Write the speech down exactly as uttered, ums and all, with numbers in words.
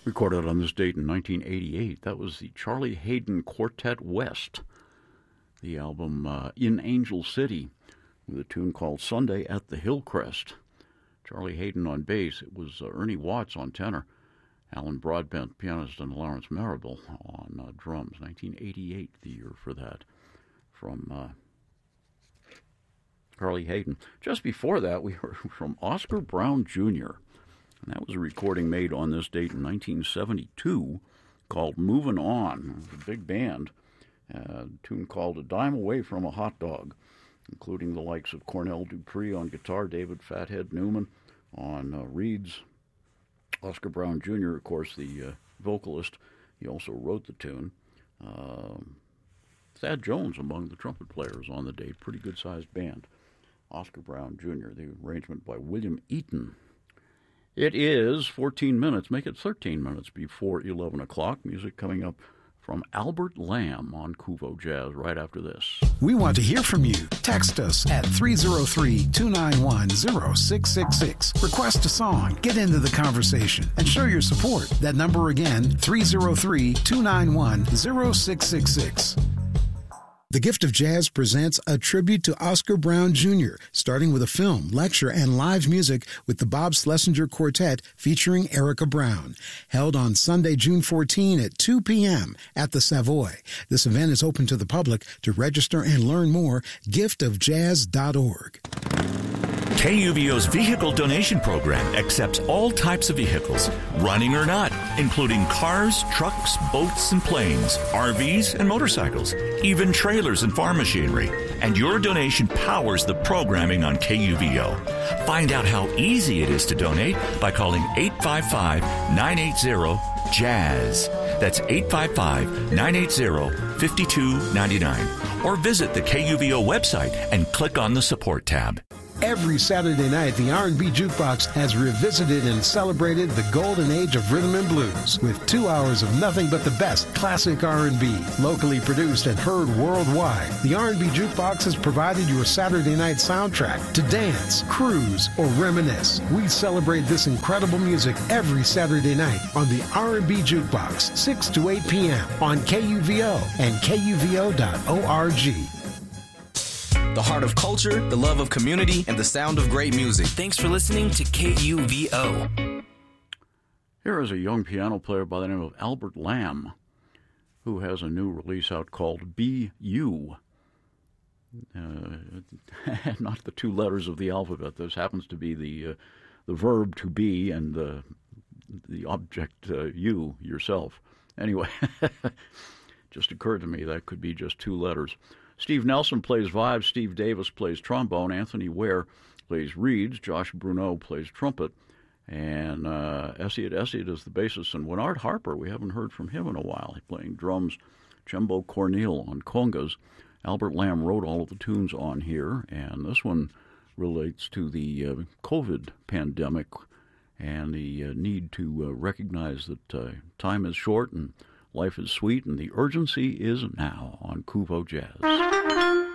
recorded on this date in nineteen eighty-eight. That was the Charlie Haden Quartet West, the album uh, In Angel City, with a tune called Sunday at the Hillcrest. Charlie Haden on bass. It was uh, Ernie Watts on tenor, Alan Broadbent, pianist, and Lawrence Marable on uh, drums. nineteen eighty-eight, the year for that, from uh, Charlie Haden. Just before that, we heard from Oscar Brown Junior, and that was a recording made on this date in nineteen seventy-two called Movin' On. It was a big band, uh, a tune called A Dime Away from a Hot Dog, including the likes of Cornell Dupree on guitar, David Fathead Newman on uh, reeds. Oscar Brown Junior, of course, the uh, vocalist. He also wrote the tune. Uh, Thad Jones among the trumpet players on the date. Pretty good-sized band. Oscar Brown Junior, the arrangement by William Eaton. It is fourteen minutes, make it thirteen minutes before eleven o'clock. Music coming up from Albert Lamb on Kuvo Jazz right after this. We want to hear from you. Text us at three oh three, two nine one, oh six six six. Request a song, get into the conversation, and show your support. That number again, three oh three, two nine one, oh six six six. The Gift of Jazz presents a tribute to Oscar Brown Junior, starting with a film, lecture, and live music with the Bob Schlesinger Quartet featuring Erica Brown. Held on Sunday, June fourteenth at two p.m. at the Savoy. This event is open to the public. To register and learn more, gift of jazz dot org. K U V O's vehicle donation program accepts all types of vehicles, running or not, including cars, trucks, boats, and planes, R Vs, and motorcycles, even trailers and farm machinery. And your donation powers the programming on K U V O. Find out how easy it is to donate by calling eight five five, nine eight zero, jazz. That's eight five five, nine eight zero, five two nine nine. Or visit the K U V O website and click on the support tab. Every Saturday night, the R and B Jukebox has revisited and celebrated the golden age of rhythm and blues with two hours of nothing but the best classic R and B, locally produced and heard worldwide. The R and B Jukebox has provided your Saturday night soundtrack to dance, cruise, or reminisce. We celebrate this incredible music every Saturday night on the R and B Jukebox, six to eight p.m. on K U V O and K U V O dot org. The heart of culture, the love of community, and the sound of great music. Thanks for listening to K U V O. Here is a young piano player by the name of Albert Lamb, who has a new release out called Be You. Uh, not the two letters of the alphabet. This happens to be the uh, the verb to be and the the object uh, you yourself. Anyway, just occurred to me that could be just two letters. Steve Nelson plays vibes, Steve Davis plays trombone, Anthony Ware plays reeds, Josh Bruneau plays trumpet, and uh, Essiet Essiet is the bassist, and Winard Harper, we haven't heard from him in a while. He's playing drums, Jumbo Cornel on congas. Albert Lamb wrote all of the tunes on here, and this one relates to the uh, COVID pandemic and the uh, need to uh, recognize that uh, time is short and life is sweet, and the urgency is now on Kuvo Jazz.